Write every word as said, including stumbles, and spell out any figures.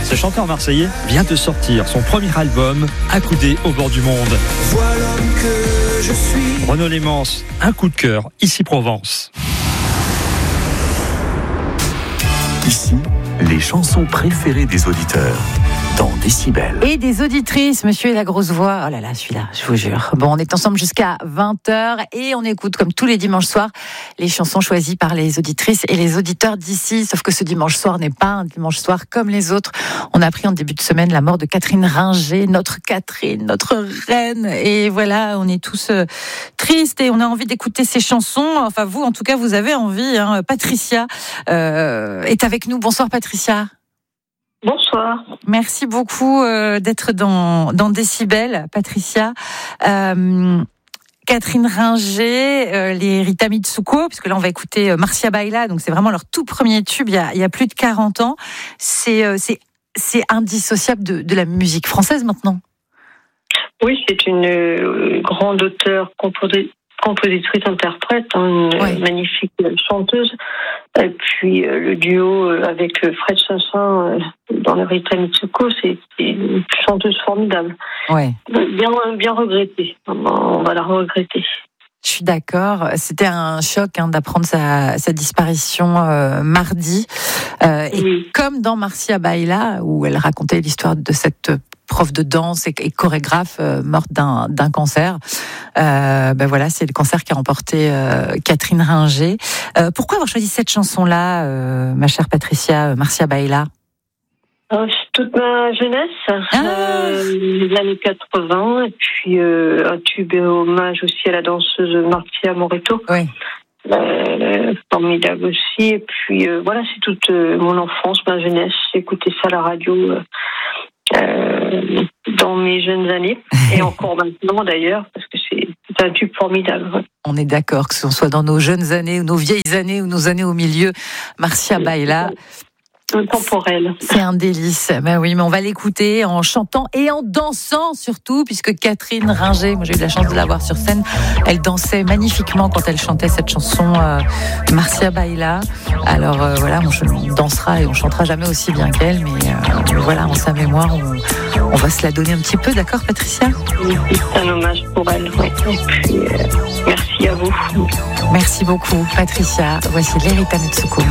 Ce chanteur marseillais vient de sortir son premier album, Accoudé au bord du monde. Voilà l'homme que je suis. Renaud Lémence, un coup de cœur, ici Provence. Ici, les chansons préférées des auditeurs. Dans Décibel. Et des auditrices, monsieur et la grosse voix. Oh là là, celui-là, je vous jure. Bon, on est ensemble jusqu'à vingt heures et on écoute, comme tous les dimanches soirs, les chansons choisies par les auditrices et les auditeurs d'ici. Sauf que ce dimanche soir n'est pas un dimanche soir comme les autres. On a appris en début de semaine la mort de Catherine Ringer, notre Catherine, notre reine. Et voilà, on est tous euh, tristes et on a envie d'écouter ces chansons. Enfin, vous, en tout cas, vous avez envie. Hein. Patricia euh, est avec nous. Bonsoir, Patricia. Bonsoir. Merci beaucoup euh, d'être dans, dans Décibel, Patricia. Euh, Catherine Ringer, euh, les Rita Mitsuko, puisque là on va écouter euh, Marcia Baila, donc c'est vraiment leur tout premier tube il y a, il y a plus de quarante ans. C'est, euh, c'est, c'est indissociable de, de la musique française maintenant. Oui, c'est une euh, grande auteure, composée. compositrice interprète, hein, une ouais. magnifique chanteuse. Et puis euh, le duo euh, avec Fred Sassin euh, dans le Rita Mitsuko, c'est, c'est une chanteuse formidable. Ouais. Bien, bien regrettée. On va la regretter. Je suis d'accord. C'était un choc hein, d'apprendre sa, sa disparition euh, mardi. Euh, et oui. Comme dans Marcia Baila, où elle racontait l'histoire de cette prof de danse et, et chorégraphe euh, morte d'un, d'un cancer. Euh, ben voilà, c'est le cancer qui a remporté euh, Catherine Ringer. Euh, pourquoi avoir choisi cette chanson-là, euh, ma chère Patricia, Marcia Baila? Euh, c'est toute ma jeunesse, ah. euh, les années quatre-vingts, et puis euh, un tube et hommage aussi à la danseuse Marcia Moretto. Oui. Euh, formidable aussi. Et puis euh, voilà, c'est toute euh, mon enfance, ma jeunesse. J'ai écouté ça à la radio euh, euh, dans mes jeunes années, et encore maintenant d'ailleurs, parce que c'est, c'est un tube formidable. On est d'accord, que ce soit dans nos jeunes années, ou nos vieilles années, ou nos années au milieu, Marcia Baila. Temporel. C'est un délice. Ben oui, mais on va l'écouter en chantant et en dansant surtout, puisque Catherine Ringer, moi j'ai eu la chance de la voir sur scène, elle dansait magnifiquement quand elle chantait cette chanson euh, Marcia Baila. Alors euh, voilà, on dansera et on chantera jamais aussi bien qu'elle, mais, euh, mais voilà, en sa mémoire, on, on va se la donner un petit peu, d'accord, Patricia? C'est un hommage pour elle. Ouais. Et puis, euh, merci à vous. Merci beaucoup, Patricia. Voici les Rita Mitsuko.